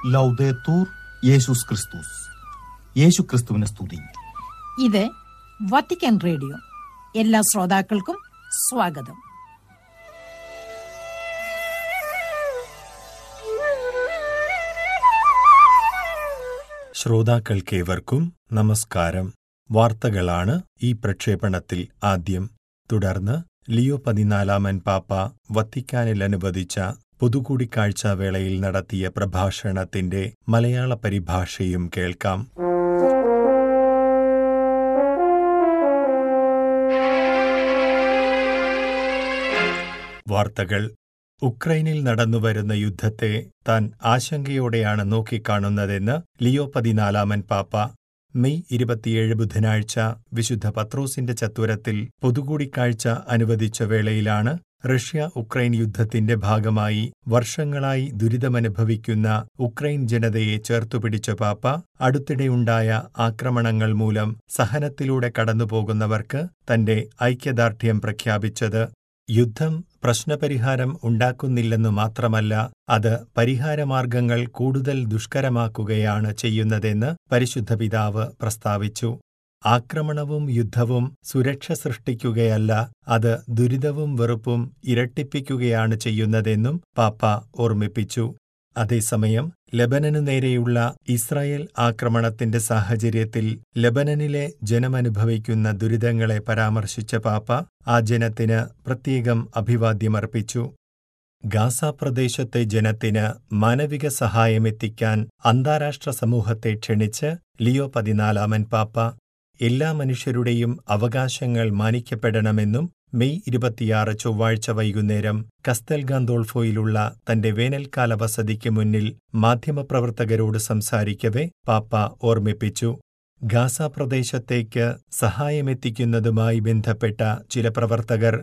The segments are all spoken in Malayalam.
ലൗദേത്തൂർ യേശുസ് ക്രിസ്തുസ്. യേശുക്രിസ്തുവിനെ സ്തുതി. ഇത് വത്തിക്കാൻ റേഡിയോ. എല്ലാ ശ്രോതാക്കൾക്കും സ്വാഗതം. ശ്രോതാക്കൾക്കേവർക്കും നമസ്കാരം. വാർത്തകളാണ് ഈ പ്രക്ഷേപണത്തിൽ ആദ്യം. തുടർന്ന് ലിയോ 14 പാപ്പ വത്തിക്കാനിൽ അനുവദിച്ച പൊതുകൂടിക്കാഴ്ച വേളയിൽ നടത്തിയ പ്രഭാഷണത്തിന്റെ മലയാള പരിഭാഷയും കേൾക്കാം. വാർത്തകൾ. ഉക്രൈനിൽ നടന്നുവരുന്ന യുദ്ധത്തെ താൻ ആശങ്കയോടെയാണ് നോക്കിക്കാണുന്നതെന്ന് ലിയോ 14 പാപ്പ മെയ് 27 ബുധനാഴ്ച വിശുദ്ധ പത്രോസിന്റെ ചത്വരത്തിൽ പൊതുകൂടിക്കാഴ്ച അനുവദിച്ച വേളയിലാണ് റഷ്യ ഉക്രൈൻ യുദ്ധത്തിന്റെ ഭാഗമായി വർഷങ്ങളായി ദുരിതമനുഭവിക്കുന്ന ഉക്രൈൻ ജനതയെ ചേർത്തുപിടിച്ച പാപ്പ അടുത്തിടെയുണ്ടായ ആക്രമണങ്ങൾ മൂലം സഹനത്തിലൂടെ കടന്നുപോകുന്നവർക്ക് തന്റെ ഐക്യദാർഢ്യം പ്രഖ്യാപിച്ചത്. യുദ്ധം പ്രശ്നപരിഹാരം ഉണ്ടാക്കുന്നില്ലെന്നു മാത്രമല്ല, അത് പരിഹാരമാർഗങ്ങൾ കൂടുതൽ ദുഷ്കരമാക്കുകയാണ് ചെയ്യുന്നതെന്ന് പരിശുദ്ധ പിതാവ് പ്രസ്താവിച്ചു. ആക്രമണവും യുദ്ധവും സുരക്ഷ സൃഷ്ടിക്കുകയല്ല, അത് ദുരിതവും വെറുപ്പും ഇരട്ടിപ്പിക്കുകയാണ് ചെയ്യുന്നതെന്നും പാപ്പ ഓർമ്മിപ്പിച്ചു. അതേസമയം ലെബനനു നേരെയുള്ള ഇസ്രായേൽ ആക്രമണത്തിന്റെ സാഹചര്യത്തിൽ ലെബനനിലെ ജനമനുഭവിക്കുന്ന ദുരിതങ്ങളെ പരാമർശിച്ച പാപ്പ ആ ജനത്തിന് പ്രത്യേകം അഭിവാദ്യമർപ്പിച്ചു. ഗാസ പ്രദേശത്തെ ജനത്തിന് മാനവിക സഹായമെത്തിക്കാൻ അന്താരാഷ്ട്ര സമൂഹത്തെ ക്ഷണിച്ച് ലിയോ 14 പാപ്പ എല്ലാ മനുഷ്യരുടെയും അവകാശങ്ങൾ മാനിക്കപ്പെടണമെന്നും മെയ് 26 ചൊവ്വാഴ്ച വൈകുന്നേരം കസ്തൽ ഗാന്തോൾഫോയിലുള്ള തന്റെ വേനൽക്കാല വസതിക്ക് മുന്നിൽ മാധ്യമപ്രവർത്തകരോട് സംസാരിക്കവെ പാപ്പ ഓർമ്മിപ്പിച്ചു. ഗാസ പ്രദേശത്തേക്ക് സഹായമെത്തിക്കുന്നതുമായി ബന്ധപ്പെട്ട ചില പ്രവർത്തകർ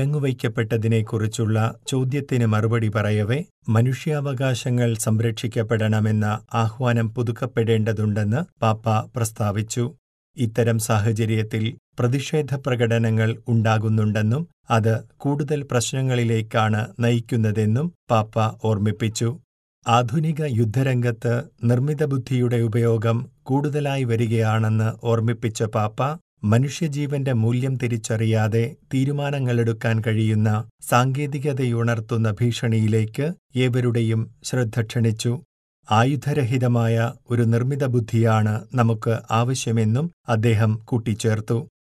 വിലങ്ങുവയ്ക്കപ്പെട്ടതിനെക്കുറിച്ചുള്ള ചോദ്യത്തിന് മറുപടി പറയവെ മനുഷ്യാവകാശങ്ങൾ സംരക്ഷിക്കപ്പെടണമെന്ന ആഹ്വാനം പുതുക്കപ്പെടേണ്ടതുണ്ടെന്ന് പാപ്പ പ്രസ്താവിച്ചു. ഇത്തരം സാഹചര്യത്തിൽ പ്രതിഷേധ പ്രകടനങ്ങൾ ഉണ്ടാകുന്നുണ്ടെന്നും അത് കൂടുതൽ പ്രശ്നങ്ങളിലേക്കാണ് നയിക്കുന്നതെന്നും പാപ്പ ഓർമ്മിപ്പിച്ചു. ആധുനിക യുദ്ധരംഗത്ത് നിർമ്മിതബുദ്ധിയുടെ ഉപയോഗം കൂടുതലായി വരികയാണെന്ന് ഓർമ്മിപ്പിച്ച പാപ്പ മനുഷ്യജീവന്റെ മൂല്യം തിരിച്ചറിയാതെ തീരുമാനങ്ങളെടുക്കാൻ കഴിയുന്ന സാങ്കേതികതയുണർത്തുന്ന ഭീഷണിയിലേക്ക് ഏവരുടെയും ശ്രദ്ധ ക്ഷണിച്ചു. ആയുധരഹിതമായ ഒരു നിർമ്മിത ബുദ്ധിയാണ് നമുക്ക് ആവശ്യമെന്നും അദ്ദേഹം കൂട്ടിച്ചേർത്തു.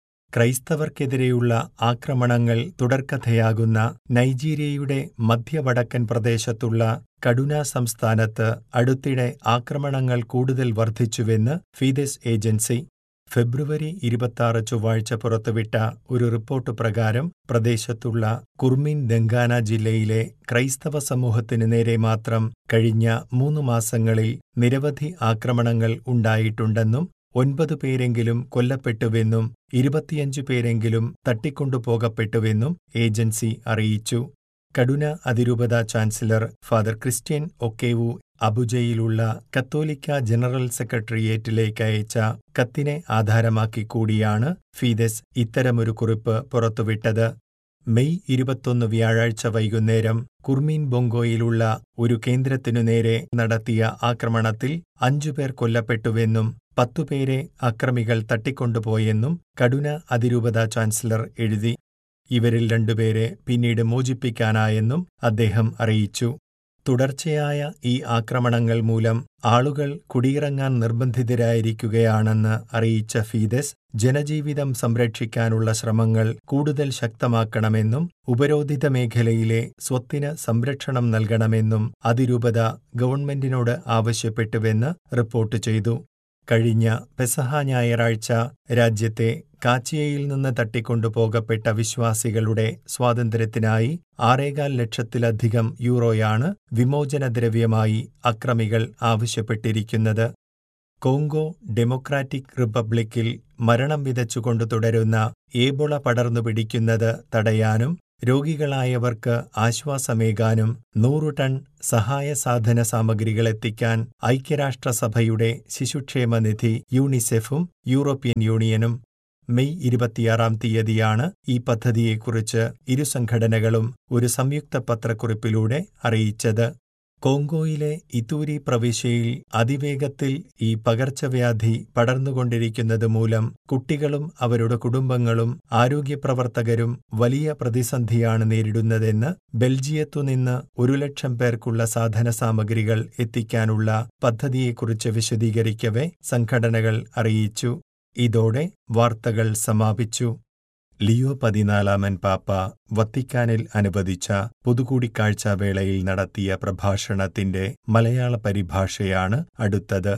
ക്രൈസ്തവർക്കെതിരെയുള്ള ആക്രമണങ്ങൾ തുടർക്കഥയാകുന്ന നൈജീരിയയുടെ മധ്യവടക്കൻ പ്രദേശത്തുള്ള കഡുന സംസ്ഥാനത്ത് അടുത്തിടെ ആക്രമണങ്ങൾ കൂടുതൽ വർദ്ധിച്ചുവെന്ന് ഫീദെസ് ഏജൻസി ഫെബ്രുവരി 26 ചൊവ്വാഴ്ച പുറത്തുവിട്ട ഒരു റിപ്പോർട്ട് പ്രകാരം പ്രദേശത്തുള്ള കുർമിൻ ദെങ്കാന ജില്ലയിലെ ക്രൈസ്തവ സമൂഹത്തിനു നേരെ മാത്രം കഴിഞ്ഞ 3 മാസങ്ങളിൽ നിരവധി ആക്രമണങ്ങൾ ഉണ്ടായിട്ടുണ്ടെന്നും 9 പേരെങ്കിലും കൊല്ലപ്പെട്ടുവെന്നും 25 പേരെങ്കിലും തട്ടിക്കൊണ്ടുപോകപ്പെട്ടുവെന്നും ഏജൻസി അറിയിച്ചു. കഡുന അതിരൂപത ചാൻസലർ ഫാദർ ക്രിസ്റ്റ്യൻ ഒക്കേവു അബുജയിലുള്ള കത്തോലിക്ക ജനറൽ സെക്രട്ടേറിയറ്റിലേക്ക് അയച്ച കത്തിനെ ആധാരമാക്കി കൂടിയാണ് ഫീദെസ് ഇത്തരമൊരു കുറിപ്പ് പുറത്തുവിട്ടത്. മെയ് 21 വ്യാഴാഴ്ച വൈകുന്നേരം കുർമീൻ ബൊങ്കോയിലുള്ള ഒരു കേന്ദ്രത്തിനു നേരെ നടത്തിയ ആക്രമണത്തിൽ 5 പേർ കൊല്ലപ്പെട്ടുവെന്നും 10 പേരെ അക്രമികൾ തട്ടിക്കൊണ്ടുപോയെന്നും കഡുന അതിരൂപത ചാൻസലർ എഴുതി. ഇവരിൽ 2 പേരെ പിന്നീട് മോചിപ്പിക്കാനായെന്നും അദ്ദേഹം അറിയിച്ചു. തുടർച്ചയായ ഈ ആക്രമണങ്ങൾ മൂലം ആളുകൾ കുടിയിറങ്ങാൻ നിർബന്ധിതരായിരിക്കുകയാണെന്ന് അറിയിച്ച ഫീദെസ് ജനജീവിതം സംരക്ഷിക്കാനുള്ള ശ്രമങ്ങൾ കൂടുതൽ ശക്തമാക്കണമെന്നും ഉപരോധിത മേഖലയിലെ സ്വത്തിന് സംരക്ഷണം നൽകണമെന്നും അതിരൂപത ഗവൺമെന്റിനോട് ആവശ്യപ്പെട്ടുവെന്ന് റിപ്പോർട്ട് ചെയ്തു. കഴിഞ്ഞ പെസഹ ഞായറാഴ്ച രാജ്യത്തെ കാച്ചിയയിൽ നിന്ന് തട്ടിക്കൊണ്ടുപോകപ്പെട്ട വിശ്വാസികളുടെ സ്വാതന്ത്ര്യത്തിനായി 6.25 ലക്ഷത്തിലധികം യൂറോയാണ് വിമോചനദ്രവ്യമായി അക്രമികൾ ആവശ്യപ്പെട്ടിരിക്കുന്നത്. കോങ്കോ ഡെമോക്രാറ്റിക് റിപ്പബ്ലിക്കിൽ മരണം വിതച്ചുകൊണ്ടു തുടരുന്ന ഏബോള പടർന്നുപിടിക്കുന്നത് തടയാനും രോഗികളായവർക്ക് ആശ്വാസമേകാനും 100 ടൺ സഹായസാധന സാമഗ്രികളെത്തിക്കാൻ ഐക്യരാഷ്ട്രസഭയുടെ ശിശുക്ഷേമനിധി യൂണിസെഫും യൂറോപ്യൻ യൂണിയനും മെയ് 26 ഈ പദ്ധതിയെക്കുറിച്ച് ഇരു സംഘടനകളും ഒരു സംയുക്ത പത്രക്കുറിപ്പിലൂടെ അറിയിച്ചത്. കോങ്കോയിലെ ഇതൂരി പ്രവിശ്യയിൽ അതിവേഗത്തിൽ ഈ പകർച്ചവ്യാധി പടർന്നുകൊണ്ടിരിക്കുന്നത് മൂലം കുട്ടികളും അവരുടെ കുടുംബങ്ങളും ആരോഗ്യപ്രവർത്തകരും വലിയ പ്രതിസന്ധിയാണ് നേരിടുന്നതെന്ന് ബെൽജിയത്തുനിന്ന് 100,000 പേർക്കുള്ള സാധനസാമഗ്രികൾ എത്തിക്കാനുള്ള പദ്ധതിയെക്കുറിച്ച് വിശദീകരിക്കവെ സംഘടനകൾ അറിയിച്ചു. ഇതോടെ വാർത്തകൾ സമാപിച്ചു. ലിയോ 14 പാപ്പ വത്തിക്കാനിൽ അനുവദിച്ച പൊതുകൂടിക്കാഴ്ച വേളയിൽ നടത്തിയ പ്രഭാഷണത്തിന്റെ മലയാള പരിഭാഷയാണ് അടുത്തത്.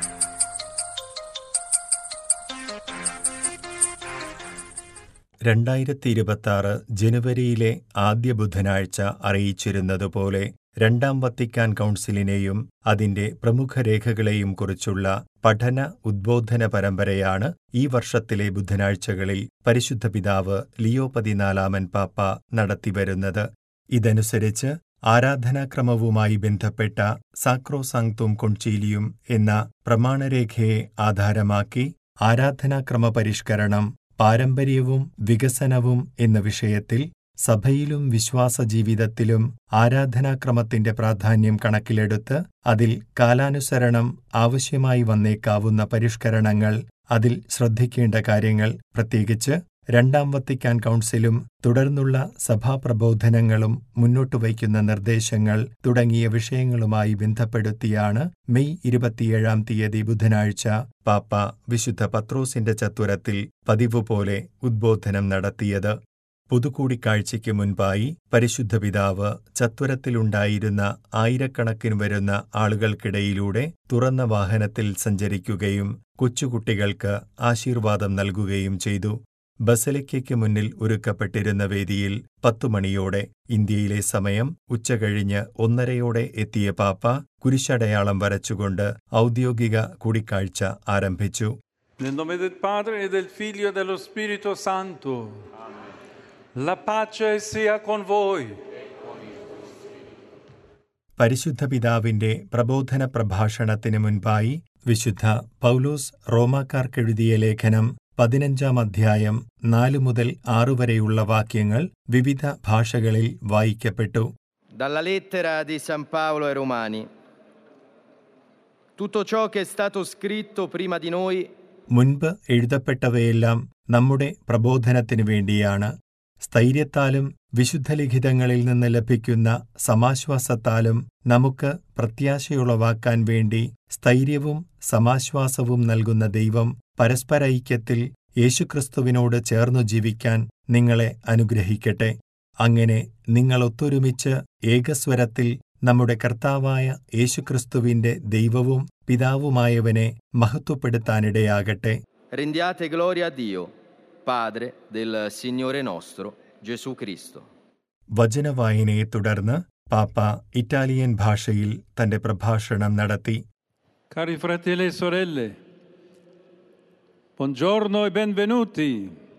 ജനുവരിയിലെ ആദ്യ ബുധനാഴ്ച അറിയിച്ചിരുന്നതുപോലെ രണ്ടാം വത്തിക്കാൻ കൗൺസിലിനെയും അതിന്റെ പ്രമുഖ രേഖകളെയും കുറിച്ചുള്ള പഠന ഉദ്ബോധന പരമ്പരയാണ് ഈ വർഷത്തിലെ ബുധനാഴ്ചകളിൽ പരിശുദ്ധ പിതാവ് ലിയോ 14 പാപ്പ നടത്തിവരുന്നത്. ഇതനുസരിച്ച് ആരാധനാക്രമവുമായി ബന്ധപ്പെട്ട സാക്രോസാങ്ക്തും കൊൺചീലിയും എന്ന പ്രമാണരേഖയെ ആധാരമാക്കി ആരാധനാക്രമ പരിഷ്കരണം, പാരമ്പര്യവും വികസനവും എന്ന വിഷയത്തിൽ സഭയിലും വിശ്വാസജീവിതത്തിലും ആരാധനാക്രമത്തിന്റെ പ്രാധാന്യം കണക്കിലെടുത്ത് അതിൽ കാലാനുസരണം ആവശ്യമായി വന്നേക്കാവുന്ന പരിഷ്കരണങ്ങൾ, അതിൽ ശ്രദ്ധിക്കേണ്ട കാര്യങ്ങൾ, പ്രത്യേകിച്ച് രണ്ടാം വത്തിക്കാൻ കൗൺസിലും തുടർന്നുള്ള സഭാപ്രബോധനങ്ങളും മുന്നോട്ടുവയ്ക്കുന്ന നിർദ്ദേശങ്ങൾ തുടങ്ങിയ വിഷയങ്ങളുമായി ബന്ധപ്പെടുത്തിയാണ് മെയ് 27 ബുധനാഴ്ച പാപ്പ വിശുദ്ധ പത്രോസിന്റെ ചത്വരത്തിൽ പതിവുപോലെ ഉദ്ബോധനം നടത്തിയത്. പൊതുകൂടിക്കാഴ്ചയ്ക്ക് മുൻപായി പരിശുദ്ധ പിതാവ് ചത്വരത്തിലുണ്ടായിരുന്ന ആയിരക്കണക്കിന് വരുന്ന ആളുകൾക്കിടയിലൂടെ തുറന്ന വാഹനത്തിൽ സഞ്ചരിക്കുകയും കൊച്ചുകുട്ടികൾക്ക് ആശീർവാദം നൽകുകയും ചെയ്തു. ബസലിക്കയ്ക്ക് മുന്നിൽ ഒരുക്കപ്പെട്ടിരുന്ന വേദിയിൽ 10 മണിയോടെ ഇന്ത്യയിലെ സമയം ഉച്ചകഴിഞ്ഞ് 1:30 എത്തിയ പാപ്പ കുരിശടയാളം വരച്ചുകൊണ്ട് ഔദ്യോഗിക കൂടിക്കാഴ്ച ആരംഭിച്ചു. Nel nome del Padre e del Figlio e dello Spirito Santo. La pace sia con voi. പരിശുദ്ധ പിതാവിന്റെ പ്രബോധന പ്രഭാഷണത്തിന് മുൻപായി വിശുദ്ധ പൗലോസ് റോമാക്കാർക്കെഴുതിയ ലേഖനം 15 അധ്യായം 4 മുതൽ 6 വരെയുള്ള വാക്യങ്ങൾ വിവിധ ഭാഷകളിൽ വായിക്കപ്പെട്ടു. Dalla lettera di San Paolo ai Romani. Tutto ciò che è stato scritto prima di noi. മുൻപ് എഴുതപ്പെട്ടവയെല്ലാം നമ്മുടെ പ്രബോധനത്തിനു വേണ്ടിയാണ്. സ്ഥൈര്യത്താലും വിശുദ്ധലിഖിതങ്ങളിൽ നിന്ന് ലഭിക്കുന്ന സമാശ്വാസത്താലും നമുക്ക് പ്രത്യാശയുളവാക്കാൻ വേണ്ടി സ്ഥൈര്യവും സമാശ്വാസവും നൽകുന്ന ദൈവം പരസ്പരൈക്യത്തിൽ യേശുക്രിസ്തുവിനോട് ചേർന്നു ജീവിക്കാൻ നിങ്ങളെ അനുഗ്രഹിക്കട്ടെ. അങ്ങനെ നിങ്ങൾ ഒത്തൊരുമിച്ച് ഏകസ്വരത്തിൽ നമ്മുടെ കർത്താവായ യേശുക്രിസ്തുവിന്റെ ദൈവവും പിതാവുമായവനെ മഹത്വപ്പെടുത്താനിടയാകട്ടെ. Rendiate gloria a Dio, Padre del Signore nostro, Gesù Cristo. വചനവായനയെ തുടർന്ന് പാപ്പ ഇറ്റാലിയൻ ഭാഷയിൽ തന്റെ പ്രഭാഷണം നടത്തി. Cari fratelli e sorelle, buongiorno e benvenuti.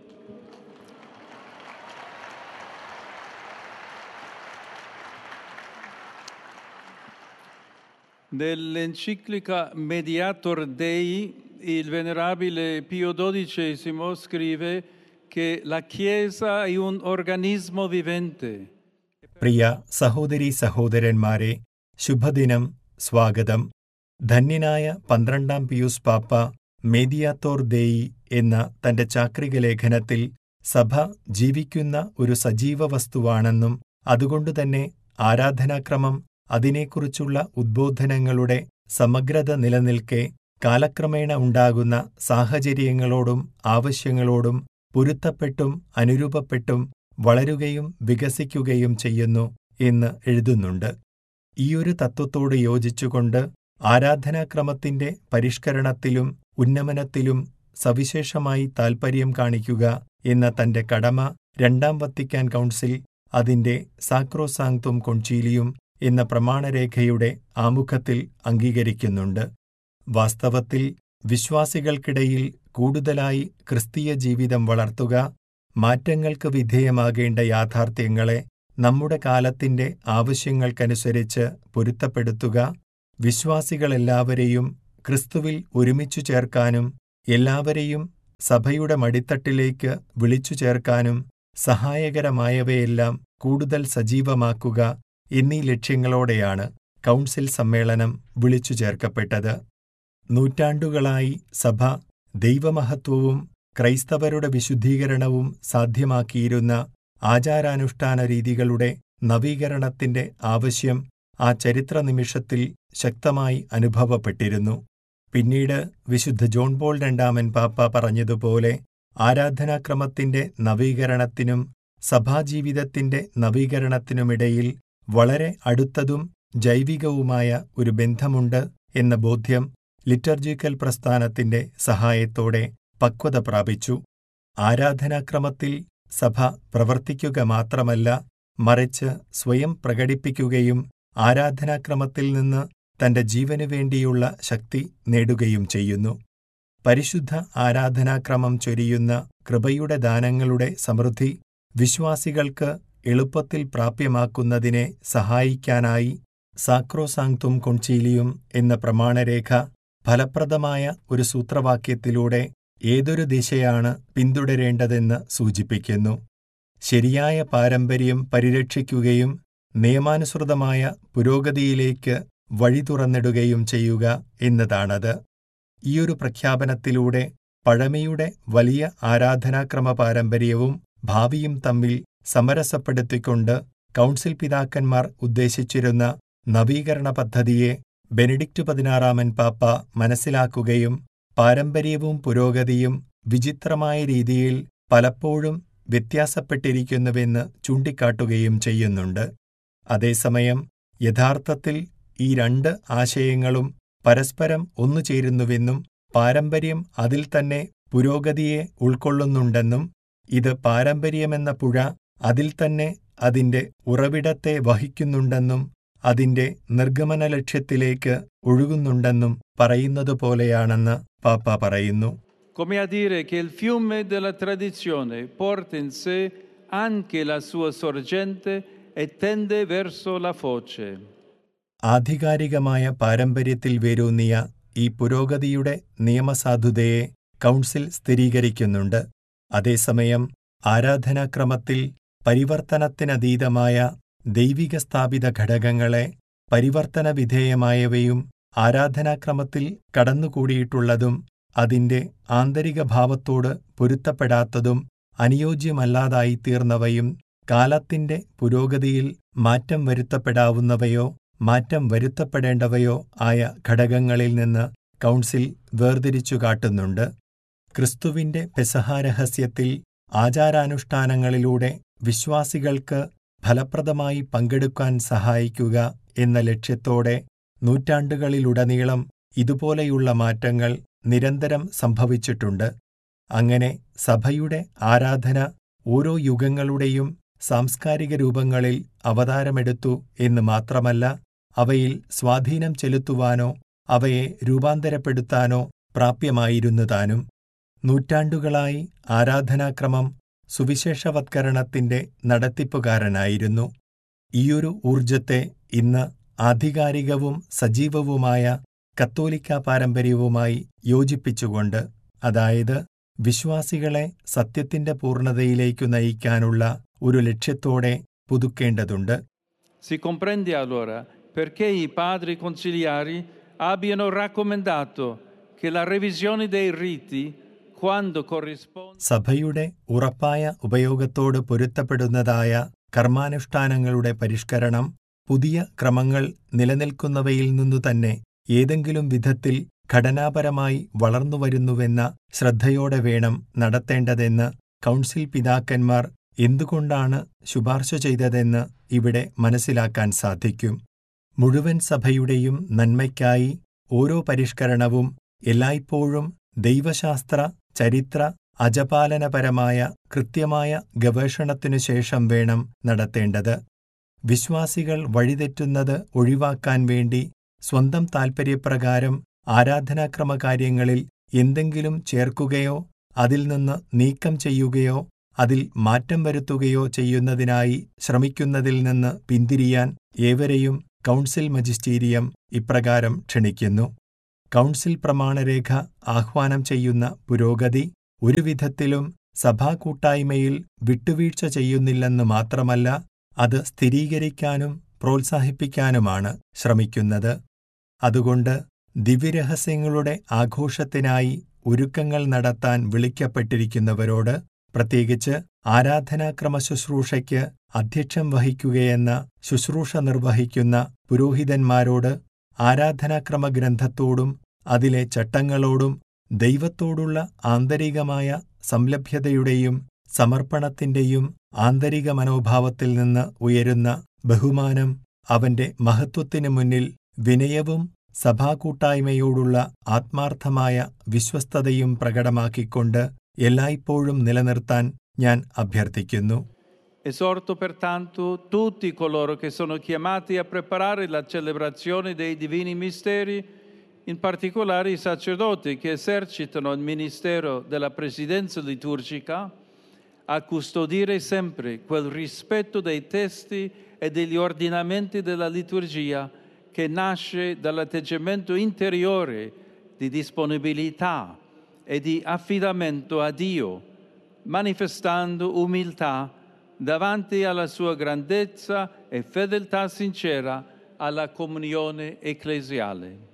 Nell'enciclica Mediator Dei, il venerabile Pio XII scrive che la Chiesa è un organismo vivente. പ്രിയ സഹോദരീ സഹോദരന്മാരെ, ശുഭദിനം, സ്വാഗതം. ധന്യനായ 12 പിയൂസ് പാപ്പ മേദിയാത്തോർ ദേയി എന്ന തന്റെ ചാക്രിക ലേഖനത്തിൽ സഭ ജീവിക്കുന്ന ഒരു സജീവ വസ്തുവാണെന്നും അതുകൊണ്ടുതന്നെ ആരാധനാക്രമം, അതിനെക്കുറിച്ചുള്ള ഉദ്ബോധനങ്ങളുടെ സമഗ്രത നിലനിൽക്കെ കാലക്രമേണ ഉണ്ടാകുന്ന സാഹചര്യങ്ങളോടും ആവശ്യങ്ങളോടും പൊരുത്തപ്പെട്ടും അനുരൂപപ്പെട്ടും വളരുകയും വികസിക്കുകയും ചെയ്യുന്നു എന്ന് എഴുതുന്നുണ്ട്. ഈയൊരു തത്വത്തോട് യോജിച്ചുകൊണ്ട് ആരാധനാക്രമത്തിന്റെ പരിഷ്കരണത്തിലും ഉന്നമനത്തിലും സവിശേഷമായി താൽപര്യം കാണിക്കുക എന്ന തന്റെ കടമ രണ്ടാം വത്തിക്കാൻ കൗൺസിൽ അതിന്റെ സാക്രോസാങ്ക്തും കൊൺചീലിയും എന്ന പ്രമാണരേഖയുടെ ആമുഖത്തിൽ അംഗീകരിക്കുന്നുണ്ട്. വാസ്തവത്തിൽ വിശ്വാസികൾക്കിടയിൽ കൂടുതലായി ക്രിസ്തീയ ജീവിതം വളർത്തുക, മാറ്റങ്ങൾക്ക് വിധേയമാകേണ്ട യാഥാർത്ഥ്യങ്ങളെ നമ്മുടെ കാലത്തിന്റെ ആവശ്യങ്ങൾക്കനുസരിച്ച് പൊരുത്തപ്പെടുത്തുക, വിശ്വാസികളെല്ലാവരെയും ക്രിസ്തുവിൽ ഒരുമിച്ചു ചേർക്കാനും എല്ലാവരെയും സഭയുടെ മടിത്തട്ടിലേക്ക് വിളിച്ചു ചേർക്കാനും സഹായകരമായവയെല്ലാം കൂടുതൽ സജീവമാക്കുക എന്നീ ലക്ഷ്യങ്ങളോടെയാണ് കൗൺസിൽ സമ്മേളനം വിളിച്ചു ചേർക്കപ്പെട്ടത്. നൂറ്റാണ്ടുകളായി സഭ ദൈവമഹത്വവും ക്രൈസ്തവരുടെ വിശുദ്ധീകരണവും സാധ്യമാക്കിയിരുന്ന ആചാരാനുഷ്ഠാന രീതികളുടെ നവീകരണത്തിന്റെ ആവശ്യം ആ ചരിത്ര നിമിഷത്തിൽ ശക്തമായി അനുഭവപ്പെട്ടിരുന്നു. പിന്നീട് വിശുദ്ധ ജോൺ പോൾ രണ്ടാമൻ പാപ്പ പറഞ്ഞതുപോലെ ആരാധനാക്രമത്തിന്റെ നവീകരണത്തിനും സഭാജീവിതത്തിന്റെ നവീകരണത്തിനുമിടയിൽ വളരെ അടുത്തതും ജൈവികവുമായ ഒരു ബന്ധമുണ്ട് എന്ന ബോധ്യം ലിറ്റർജിക്കൽ പ്രസ്ഥാനത്തിന്റെ സഹായത്തോടെ പക്വത പ്രാപിച്ചു. ആരാധനാക്രമത്തിൽ സഭ പ്രവർത്തിക്കുക മാത്രമല്ല, മറിച്ച് സ്വയം പ്രകടിപ്പിക്കുകയും ആരാധനാക്രമത്തിൽ നിന്ന് തന്റെ ജീവനു വേണ്ടിയുള്ള ശക്തി നേടുകയും ചെയ്യുന്നു. പരിശുദ്ധ ആരാധനാക്രമം ചൊരിയുന്ന കൃപയുടെ ദാനങ്ങളുടെ സമൃദ്ധി വിശ്വാസികൾക്ക് എളുപ്പത്തിൽ പ്രാപ്യമാക്കുന്നതിനെ സഹായിക്കാനായി സാക്രോസാങ്ക്തും കൊൺചീലിയും എന്ന പ്രമാണരേഖ ഫലപ്രദമായ ഒരു സൂത്രവാക്യത്തിലൂടെ ഏതൊരു ദിശയാണ് പിന്തുടരേണ്ടതെന്ന് സൂചിപ്പിക്കുന്നു. ശരിയായ പാരമ്പര്യം പരിരക്ഷിക്കുകയും നിയമാനുസൃതമായ പുരോഗതിയിലേക്ക് വഴി തുറന്നിടുകയും ചെയ്യുക എന്നതാണത്. ഈയൊരു പ്രഖ്യാപനത്തിലൂടെ പഴമയുടെ വലിയ ആരാധനാക്രമ പാരമ്പര്യവും ഭാവിയും തമ്മിൽ സമരസപ്പെടുത്തിക്കൊണ്ട് കൗൺസിൽ പിതാക്കന്മാർ ഉദ്ദേശിച്ചിരുന്ന നവീകരണ പദ്ധതിയെ ബെനഡിക്റ്റ് 16 പാപ്പ മനസ്സിലാക്കുകയും പാരമ്പര്യവും പുരോഗതിയും വിചിത്രമായ രീതിയിൽ പലപ്പോഴും വ്യത്യാസപ്പെട്ടിരിക്കുന്നുവെന്ന് ചൂണ്ടിക്കാട്ടുകയും ചെയ്യുന്നുണ്ട്. അതേസമയം യഥാർത്ഥത്തിൽ ഈ രണ്ട് ആശയങ്ങളും പരസ്പരം ഒന്നുചേരുന്നുവെന്നും പാരമ്പര്യം അതിൽ തന്നെ പുരോഗതിയെ ഉൾക്കൊള്ളുന്നുണ്ടെന്നും ഇത് പാരമ്പര്യമെന്ന പുഴ അതിൽ തന്നെ അതിന്റെ ഉറവിടത്തെ വഹിക്കുന്നുണ്ടെന്നും അതിന്റെ നിർഗമന ലക്ഷ്യത്തിലേക്ക് ഒഴുകുന്നുണ്ടെന്നും പറയുന്നതുപോലെയാണെന്ന് പാപ്പ പറയുന്നു. Come a dire che il fiume della tradizione porta in sé anche la sua sorgente e tende verso la foce. ആധികാരികമായ പാരമ്പര്യത്തിൽ വേരൂന്നിയ ഈ പുരോഗതിയുടെ നിയമസാധുതയെ കൗൺസിൽ സ്ഥിരീകരിക്കുന്നുണ്ട്. അതേസമയം ആരാധനാക്രമത്തിൽ പരിവർത്തനത്തിനതീതമായ ദൈവിക സ്ഥാപിത ഘടകങ്ങളെ പരിവർത്തനവിധേയമായവയും ആരാധനാക്രമത്തിൽ കടന്നുകൂടിയിട്ടുള്ളതും അതിന്റെ ആന്തരിക ഭാവത്തോട് പൊരുത്തപ്പെടാത്തതും അനുയോജ്യമല്ലാതായിത്തീർന്നവയും കാലത്തിന്റെ പുരോഗതിയിൽ മാറ്റം വരുത്തപ്പെടാവുന്നവയോ മാറ്റം വരുത്തപ്പെടേണ്ടവയോ ആയ ഘടകങ്ങളിൽ നിന്ന് കൗൺസിൽ വേർതിരിച്ചു കാട്ടുന്നുണ്ട്. ക്രിസ്തുവിന്റെ പെസഹാരഹസ്യത്തിൽ ആചാരാനുഷ്ഠാനങ്ങളിലൂടെ വിശ്വാസികൾക്ക് ഫലപ്രദമായി പങ്കെടുക്കാൻ സഹായിക്കുക എന്ന ലക്ഷ്യത്തോടെ നൂറ്റാണ്ടുകളിലുടനീളം ഇതുപോലെയുള്ള മാറ്റങ്ങൾ നിരന്തരം സംഭവിച്ചിട്ടുണ്ട്. അങ്ങനെ സഭയുടെ ആരാധന ഓരോ യുഗങ്ങളുടെയും സാംസ്കാരിക രൂപങ്ങളിൽ അവതാരമെടുത്തു എന്ന് മാത്രമല്ല, അവയിൽ സ്വാധീനം ചെലുത്തുവാനോ അവയെ രൂപാന്തരപ്പെടുത്താനോ പ്രാപ്യമായിരുന്നതാനും. നൂറ്റാണ്ടുകളായി ആരാധനാക്രമം സുവിശേഷവത്കരണത്തിന്റെ നടത്തിപ്പുകാരനായിരുന്നു. ഈയൊരു ഊർജത്തെ ഇന്ന് ആധികാരികവും സജീവവുമായ കത്തോലിക്കാ പാരമ്പര്യവുമായി യോജിപ്പിച്ചുകൊണ്ട്, അതായത് വിശ്വാസികളെ സത്യത്തിന്റെ പൂർണ്ണതയിലേക്കു നയിക്കാനുള്ള ഒരു ലക്ഷ്യത്തോടെ പുതുക്കേണ്ടതുണ്ട്. Si comprende allora perché i padri conciliari abbiano raccomandato che la revisione dei riti quando corrisponde സഭയുടെ ഉറപ്പായ ഉപയോഗത്തോട് പൊരുത്തപ്പെടുന്നതായ കർമാനുഷ്ഠാനങ്ങളുടെ പരിഷ്കരണം പുതിയ ക്രമങ്ങൾ നിലനിൽക്കുന്നവയിൽ നിന്നു തന്നെ ഏതെങ്കിലും വിധത്തിൽ ഘടനാപരമായി വളർന്നുവരുന്നുവെന്ന ശ്രദ്ധയോടെ വേണം നടത്തേണ്ടതെന്ന് കൗൺസിൽ പിതാക്കന്മാർ എന്തുകൊണ്ടാണ് ശുപാർശ ചെയ്തതെന്ന് ഇവിടെ മനസ്സിലാക്കാൻ സാധിക്കും. മുഴുവൻ സഭയുടെയും നന്മയ്ക്കായി ഓരോ പരിഷ്കരണവും എല്ലായ്പ്പോഴും ദൈവശാസ്ത്ര, ചരിത്ര, അജപാലനപരമായ കൃത്യമായ ഗവേഷണത്തിനു ശേഷം വേണം നടത്തേണ്ടത്. വിശ്വാസികൾ വഴിതെറ്റുന്നത് ഒഴിവാക്കാൻ വേണ്ടി സ്വന്തം താൽപര്യപ്രകാരം ആരാധനാക്രമകാര്യങ്ങളിൽ എന്തെങ്കിലും ചേർക്കുകയോ അതിൽ നിന്ന് നീക്കം ചെയ്യുകയോ അതിൽ മാറ്റം വരുത്തുകയോ ചെയ്യുന്നതിനായി ശ്രമിക്കുന്നതിൽ നിന്ന് പിന്തിരിയാൻ ഏവരെയും കൗൺസിൽ മജിസ്റ്റീരിയം ഇപ്രകാരം ക്ഷണിക്കുന്നു. കൗൺസിൽ പ്രമാണരേഖ ആഹ്വാനം ചെയ്യുന്ന പുരോഗതി ഒരുവിധത്തിലും സഭാകൂട്ടായ്മയിൽ വിട്ടുവീഴ്ച ചെയ്യുന്നില്ലെന്ന് മാത്രമല്ല, അത് സ്ഥിരീകരിക്കാനും പ്രോത്സാഹിപ്പിക്കാനുമാണ് ശ്രമിക്കുന്നത്. അതുകൊണ്ട് ദിവ്യരഹസ്യങ്ങളുടെ ആഘോഷത്തിനായി ഒരുക്കങ്ങൾ നടത്താൻ വിളിക്കപ്പെട്ടിരിക്കുന്നവരോട്, പ്രത്യേകിച്ച് ആരാധനാക്രമ ശുശ്രൂഷയ്ക്ക് അധ്യക്ഷം വഹിക്കുകയെന്ന ശുശ്രൂഷ നിർവഹിക്കുന്ന പുരോഹിതന്മാരോട്, ആരാധനാക്രമ ഗ്രന്ഥത്തോടും അതിലെ ചട്ടങ്ങളോടും ദൈവത്തോടുള്ള ആന്തരികമായ സംലഭ്യതയുടെയും സമർപ്പണത്തിന്റെയും ആന്തരിക മനോഭാവത്തിൽ നിന്ന് ഉയരുന്ന ബഹുമാനം, അവന്റെ മഹത്വത്തിനു മുന്നിൽ വിനയവും സഭാകൂട്ടായ്മയോടുള്ള ആത്മാർത്ഥമായ വിശ്വസ്തതയും പ്രകടമാക്കിക്കൊണ്ട് എല്ലായ്പ്പോഴും നിലനിർത്താൻ ഞാൻ അഭ്യർത്ഥിക്കുന്നു. Esorto pertanto tutti coloro che sono chiamati a preparare la celebrazione dei divini misteri, in particolare i sacerdoti che esercitano il ministero della presidenza liturgica, a custodire sempre quel rispetto dei testi e degli ordinamenti della liturgia che nasce dall'atteggiamento interiore di disponibilità e di affidamento a Dio, manifestando umiltà davanti alla sua grandezza e fedeltà sincera alla comunione ecclesiale.